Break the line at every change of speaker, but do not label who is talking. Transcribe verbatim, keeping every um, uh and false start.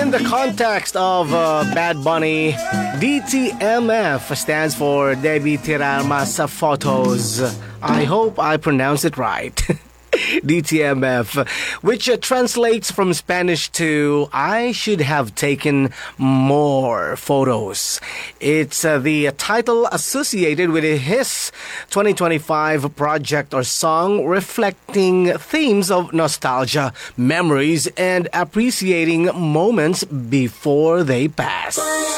In the context of uh, Bad Bunny, D T M F stands for Debbie Tirarmas Photos. I hope I pronounced it right. D T M F, which uh, translates from Spanish to I should have taken more photos. It's uh, the title associated with his twenty twenty-five project or song reflecting themes of nostalgia, memories, and appreciating moments before they pass.